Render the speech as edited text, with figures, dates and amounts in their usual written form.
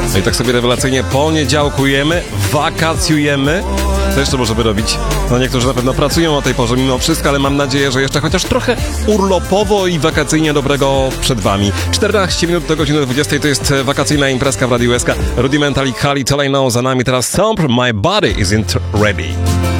No i tak sobie rewelacyjnie poniedziałkujemy, wakacjujemy. Co jeszcze możemy robić? No niektórzy na pewno pracują o tej porze mimo wszystko, ale mam nadzieję, że jeszcze chociaż trochę urlopowo i wakacyjnie dobrego przed wami. 14 minut do godziny 20 to jest wakacyjna imprezka w Radiu SK. Rudimental i Khalid, All I Know za nami teraz Stomp, My Body Isn't Ready.